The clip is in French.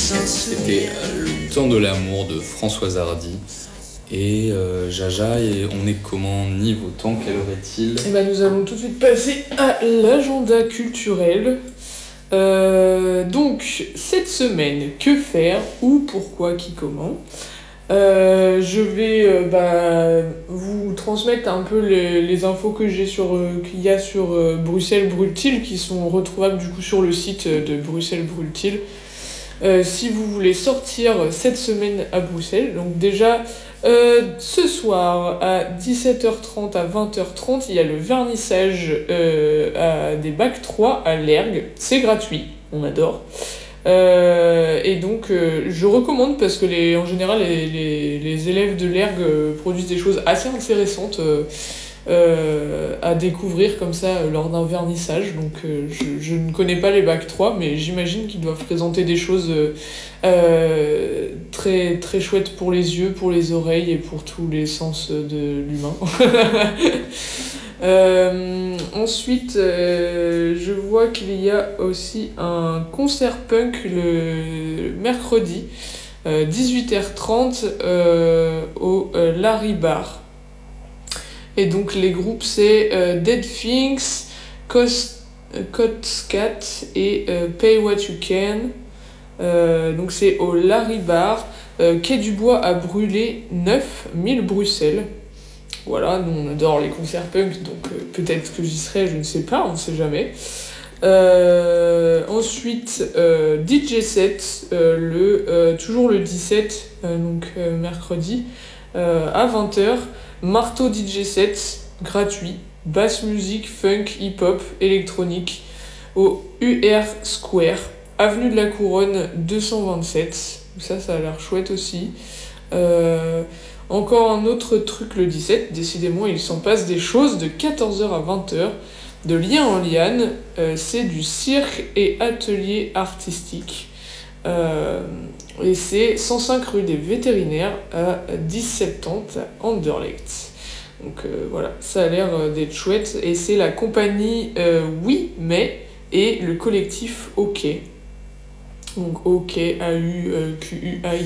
C'était Le temps de l'amour de Françoise Hardy. Et Jaja, et on est comment niveau temps? Quelle heure est-il? Et ben nous allons tout de suite passer à l'agenda culturel. Donc, cette semaine, que faire, où, pourquoi, qui, comment. Je vais vous transmettre un peu les infos que j'ai qu'il y a sur Bruxelles Brûle-t-il, qui sont retrouvables du coup sur le site de Bruxelles Brûle-t-il. Si vous voulez sortir cette semaine à Bruxelles, donc déjà ce soir à 17h30 à 20h30, il y a le vernissage des bacs 3 à l'ERG. C'est gratuit, on adore. Et donc je recommande parce que en général les élèves de l'ERG produisent des choses assez intéressantes à découvrir comme ça lors d'un vernissage. Donc je ne connais pas les bacs 3, mais j'imagine qu'ils doivent présenter des choses très, très chouettes pour les yeux, pour les oreilles et pour tous les sens de l'humain. Ensuite, je vois qu'il y a aussi un concert punk le mercredi, 18h30 au Larry Bar. Et donc les groupes c'est Dead Things, Cat et Pay What You Can. Donc c'est au Larry Bar, quai du Bois à Brûlé 9, 1000 Bruxelles. Voilà, nous on adore les concerts punk, donc peut-être que j'y serai, je ne sais pas, on ne sait jamais. Ensuite, DJ set, toujours le 17, donc mercredi, à 20h. Marteau DJ set, gratuit, basse musique, funk, hip-hop, électronique, au UR Square, avenue de la Couronne 227. Ça a l'air chouette aussi. Encore un autre truc le 17, décidément il s'en passe des choses, de 14h à 20h, de Lien en Liane, c'est du cirque et atelier artistique. Et c'est 105 rue des Vétérinaires à 1070 à Anderlecht. Donc voilà, ça a l'air d'être chouette. Et c'est la compagnie Oui Mais et le collectif OK. Donc OK, AUQUAI